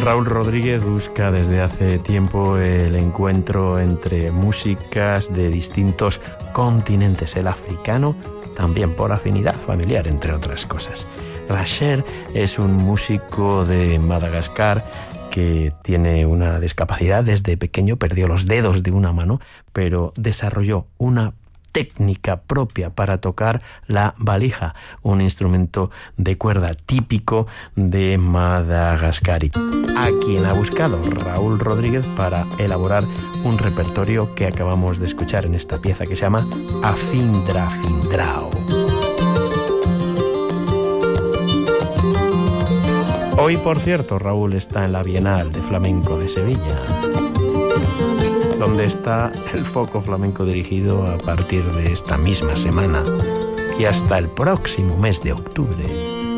Raúl Rodríguez busca desde hace tiempo el encuentro entre músicas de distintos continentes, el africano también por afinidad familiar, entre otras cosas. Rasher es un músico de Madagascar que tiene una discapacidad. Desde pequeño perdió los dedos de una mano, pero desarrolló una técnica propia para tocar la valija, un instrumento de cuerda típico de Madagascar, a quien ha buscado Raúl Rodríguez para elaborar un repertorio que acabamos de escuchar en esta pieza que se llama Afindra Findrao. Hoy, por cierto, Raúl está en la Bienal de Flamenco de Sevilla, donde está el foco flamenco dirigido a partir de esta misma semana y hasta el próximo mes de octubre.